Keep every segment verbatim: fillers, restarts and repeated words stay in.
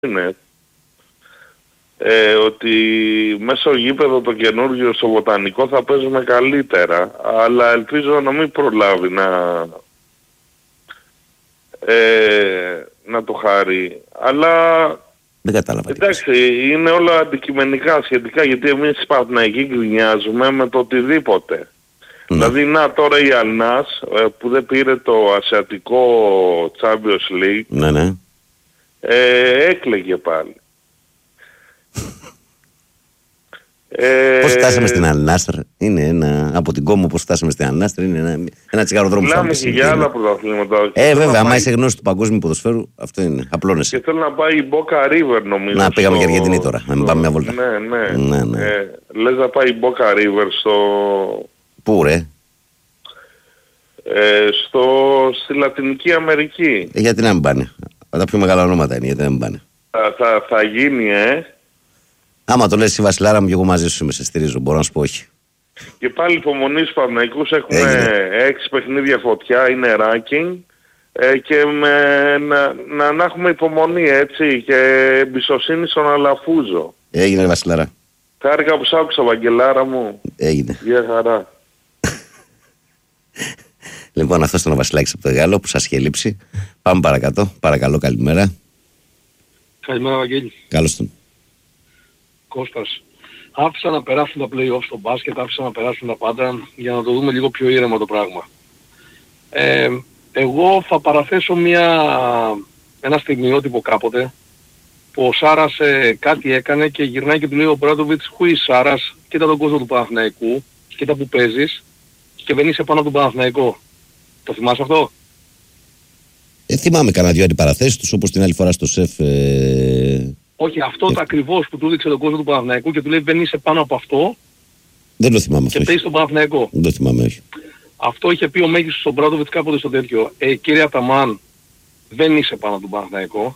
είναι ε, ότι μέσα στο γήπεδο το καινούργιο στο Βοτανικό θα παίζουμε καλύτερα, αλλά ελπίζω να μην προλάβει να, ε, να το χαρεί. Αλλά δεν κατάλαβα. Εντάξει, είναι όλα αντικειμενικά σχετικά, γιατί εμείς οι Παναθηναϊκοί γκρινιάζουμε με το οτιδήποτε. Ναι. Δηλαδή να τώρα η Αλνάς που δεν πήρε το ασιατικό Champions League, ναι, ναι. Ε, έκλαιγε πάλι. ε, πώς φτάσαμε στην Αλνάστρ? Είναι ένα, από την Κόμο πώς φτάσαμε στην Αλνάστρ, είναι ένα, ένα τσιγαροδρόμο. Μιλάμε και για άλλα πρωταθλήματα. Ε, βέβαια, άμα πάει... είσαι γνώση του παγκόσμιου ποδοσφαίρου, αυτό είναι, απλώνεσαι. Και θέλω να πάει η Boca River, νομίζω. Να, πήγαμε στο... και Αργεντινή τώρα, στο... να μην πάμε μια βόλτα. Ναι, ναι. ναι, ναι. Ε, λες να πάει η Boca River στο... Πού ρε? Ε, στο... Στη Λατινική Αμερική. Ε, γιατί να μην πάνε? Τα πιο μεγάλα ονόματα είναι, γιατί να μην πάνε. Θα, θα, θα γίνει, ε. Άμα το λες η Βασιλάρα μου και εγώ μαζί σου είμαι, σε στηρίζω, μπορώ να σου πω όχι. Και πάλι υπομονή στους Παναθηναϊκούς, έχουμε έξι παιχνίδια φωτιά, είναι ranking. Ε, και με, να, να, να έχουμε υπομονή, έτσι, και εμπιστοσύνη στον Αλαφούζο. Έγινε, Βασιλάρα. Χάρηκα που σ' άκουσα, Βαγγελάρα μου. Έγινε. Γεια χαρά. Λοιπόν, αυτό ήταν ο Βασιλάκης από το Γάλλο που σας είχε λείψει. Πάμε παρακάτω. Παρακαλώ, καλημέρα. Καλημέρα, Βαγγέλη. Καλώς τον. Κώστας. Άφησα να περάσουν τα play-off στο μπάσκετ, άφησα να περάσουν τα πάντα για να το δούμε λίγο πιο ήρεμα το πράγμα. Ε, εγώ θα παραθέσω μια, ένα στιγμιότυπο κάποτε που ο Σάρας ε, κάτι έκανε και γυρνάει και του λέει ο Μπράντοβιτς, who is Σάρας, κοίτα τον κόσμο του Παναθηναϊκού, κοίτα που παίζεις και δεν είσαι πάνω από τον Παναθηναϊκό. Το θυμάσαι αυτό? Ε, θυμάμαι κανένα δυο αντιπαραθέσεις τους, όπως την άλλη φορά στο ΣΕΦ. Ε... Όχι, αυτό ε... το ακριβώς που του δείξε τον κόσμο του Παναθηναϊκού και του λέει δεν είσαι πάνω από αυτό. Δεν το θυμάμαι και αυτό. Και παίζεις τον Παναθηναϊκό. Δεν το θυμάμαι, όχι. Αυτό είχε πει ο Μέγιστος στον Μπράντοβιτς κάποτε στο τέτοιο. Ε, κύριε Αταμάν, δεν είσαι πάνω από τον Παναθηναϊκό.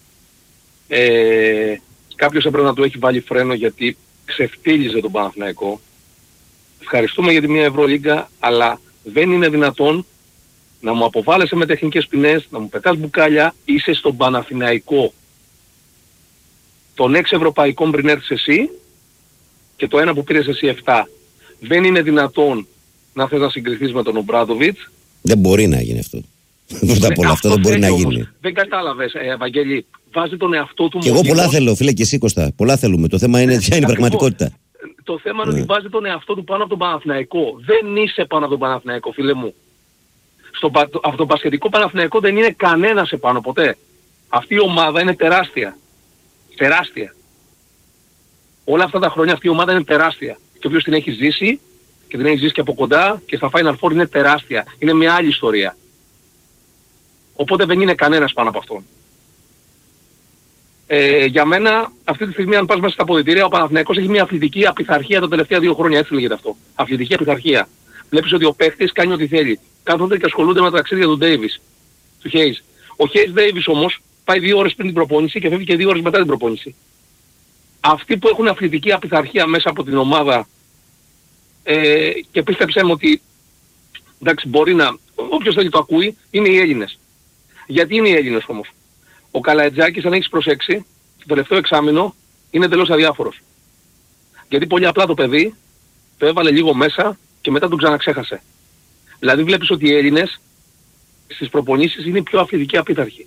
Ε, κάποιος έπρεπε να του έχει βάλει φρένο γιατί ξεφτύλιζε τον Παναθηναϊκό. Ευχαριστούμε για τη μία Ευρωλίγκα, αλλά δεν είναι δυνατόν να μου αποβάλλεσαι με τεχνικές ποινές, να μου πετάς μπουκάλια, είσαι στον Παναθηναϊκό. Τον έξι ευρωπαϊκών πριν έρθεις εσύ και το ένα που πήρες εσύ εφτά. Δεν είναι δυνατόν να θες να συγκριθείς με τον Ομπράντοβιτς. Δεν μπορεί να γίνει αυτό. Πρώτα απ' όλα αυτό δεν μπορεί να γίνει. Όμως, δεν κατάλαβες, ε, Ευαγγέλη. Βάζει τον εαυτό του. Και εγώ πολλά θέλω, φίλε, και εσύ Κώστα. Πολλά θέλουμε. Το θέμα είναι ποια είναι η πραγματικότητα. Το θέμα είναι ότι βάζει τον εαυτό του πάνω από τον Παναθηναϊκό. Δεν είσαι πάνω από τον Παναθηναϊκό, φίλε μου. Στο, από τον πασχετικό Παναθηναϊκό δεν είναι κανένας επάνω ποτέ. Αυτή η ομάδα είναι τεράστια. Τεράστια. Όλα αυτά τα χρόνια αυτή η ομάδα είναι τεράστια. Και όποιος την έχει ζήσει και την έχει ζήσει και από κοντά και στα Final Four είναι τεράστια. Είναι μια άλλη ιστορία. Οπότε δεν είναι κανένας πάνω από αυτόν. Ε, για μένα, αυτή τη στιγμή, αν πας μέσα στα αποδυτήρια, ο Παναθηναϊκός έχει μια αθλητική απειθαρχία τα τελευταία δύο χρόνια. Έτσι λέγεται αυτό. Αθλητική απειθαρχία. Βλέπεις ότι ο παίχτης κάνει ό,τι θέλει. Κάθονται και ασχολούνται με τα ταξίδια του Ντέιβις, του Χέις. Ο Χέις Ντέιβις όμως πάει δύο ώρες πριν την προπόνηση και φεύγει και δύο ώρες μετά την προπόνηση. Αυτοί που έχουν αθλητική απειθαρχία μέσα από την ομάδα ε, και πίστεψέ μου ότι εντάξει, μπορεί να, όποιος θέλει το ακούει, είναι οι Έλληνες. Γιατί είναι οι Έλληνες όμως? Ο Καλατζάκης, αν έχεις προσέξει, το τελευταίο εξάμηνο είναι εντελώς αδιάφορος. Γιατί πολύ απλά το παιδί το έβαλε λίγο μέσα και μετά τον ξαναξέχασε. Δηλαδή βλέπεις ότι οι Έλληνες στις προπονήσεις είναι πιο αθλητικοί απείθαρχοι.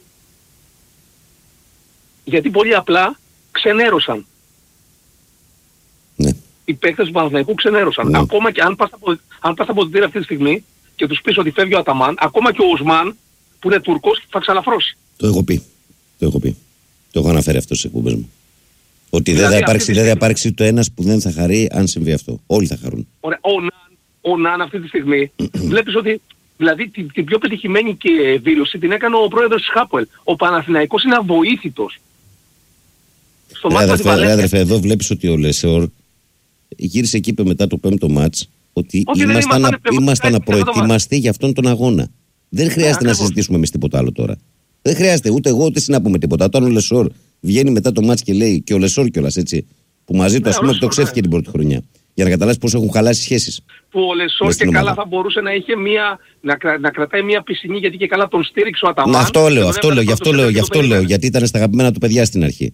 Γιατί πολύ απλά ξενέρωσαν. Ναι. Οι παίκτες του Παναθηναϊκού ξενέρωσαν. Ναι. Ακόμα και αν πας στα αποδυτήρια αυτή τη στιγμή και τους πεις ότι φεύγει ο Αταμάν, ακόμα και ο Οσμάν που είναι Τούρκος θα ξαλαφρώσει. Το έχω πει. Το έχω πει. Το έχω αναφέρει αυτό στις εκπομπές μου. Ότι δηλαδή δεν θα υπάρξει, δεν θα υπάρξει το ένας που δεν θα χαρεί αν συμβεί αυτό. Όλοι θα χαρούν. Ωραία. Ο Ναν, ο Ναν αυτή τη στιγμή βλέπεις ότι δηλαδή την, την πιο πετυχημένη και δήλωση την έκανε ο πρόεδρος της Χάπουελ. Ο Παναθηναϊκός είναι αβοήθητος. Στο ρε αδερφέ, ρε αδερφέ, εδώ βλέπεις ότι ο Λεσόρ γύρισε και είπε μετά το πέμπτο μάτς ότι όχι, ήμασταν, να, ήμασταν να προετοιμαστεί για αυτόν τον αγώνα. Δεν χρειάζεται να συζητήσουμε εμείς τίποτα άλλο τώρα. Δεν χρειάζεται ούτε εγώ ούτε εσύ να πούμε τίποτα. Όταν ο Λεσόρ βγαίνει μετά το μάτς και λέει, και ο Λεσόρ κιόλας έτσι, που μαζί του ας πούμε το ξέφυγε την πρώτη χρονιά, Για να καταλάβεις πώς έχουν χαλάσει σχέσεις. Που ο Λεσόρ και καλά θα μπορούσε να είχε μια, να, κρα, να κρατάει μια πισινή, γιατί και καλά τον στήριξε ο Αταμάν. Να, αυτό λέω, αυτό λέω, γι' αυτό λέω, γι' αυτό λέω, γιατί ήταν στα αγαπημένα του παιδιά στην αρχή.